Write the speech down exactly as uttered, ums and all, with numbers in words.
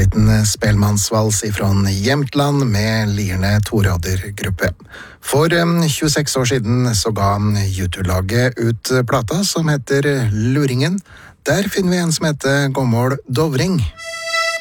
liten spelmannsvals fra Jämtland med Lierne toradergruppe. For tjueseks år siden så ga YouTube-laget ut plata som heter Luringen. Der finner vi en som heter Gommel Dovring.